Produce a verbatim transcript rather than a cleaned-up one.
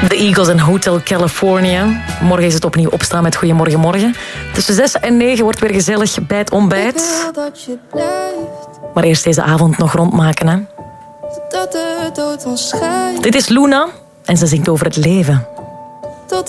The Eagles en Hotel California. Morgen is het opnieuw opstaan met Goedemorgen Morgen. Tussen zes en negen wordt weer gezellig bij het ontbijt. Maar eerst deze avond nog rondmaken, hè. Dit is Luna en ze zingt over het leven.